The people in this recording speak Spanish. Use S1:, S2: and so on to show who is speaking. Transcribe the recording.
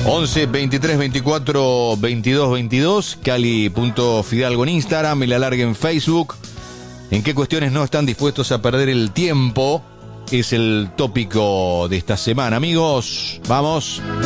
S1: 11 23 24 22 22, Cali.Fidalgo en Instagram y La Larga en Facebook. ¿En qué cuestiones no están dispuestos a perder el tiempo? Es el tópico de esta semana, amigos. Vamos.